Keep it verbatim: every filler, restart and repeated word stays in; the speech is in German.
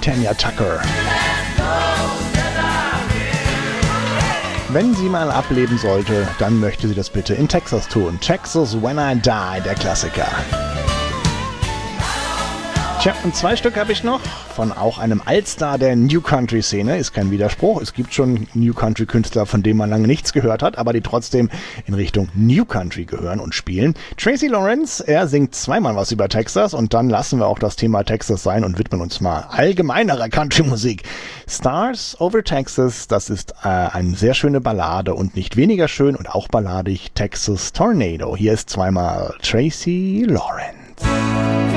Tanya Tucker. Wenn sie mal ableben sollte, dann möchte sie das bitte in Texas tun. Texas When I Die, der Klassiker. Tja, und zwei Stück habe ich noch von auch einem Allstar der New Country Szene. Ist kein Widerspruch. Es gibt schon New Country Künstler, von denen man lange nichts gehört hat, aber die trotzdem in Richtung New Country gehören und spielen. Tracy Lawrence, er singt zweimal was über Texas und dann lassen wir auch das Thema Texas sein und widmen uns mal allgemeinerer Country-Musik. Stars Over Texas, das ist äh, eine sehr schöne Ballade und nicht weniger schön und auch balladig Texas Tornado. Hier ist zweimal Tracy Lawrence.